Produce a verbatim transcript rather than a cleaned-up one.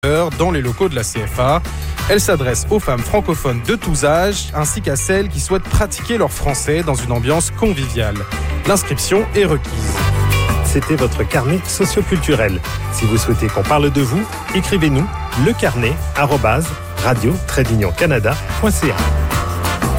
dans les locaux de la C F A. Elle s'adresse aux femmes francophones de tous âges, ainsi qu'à celles qui souhaitent pratiquer leur français dans une ambiance conviviale. L'inscription est requise. C'était votre carnet socioculturel. Si vous souhaitez qu'on parle de vous, écrivez-nous lecarnet arobase radio tiret canada point c a.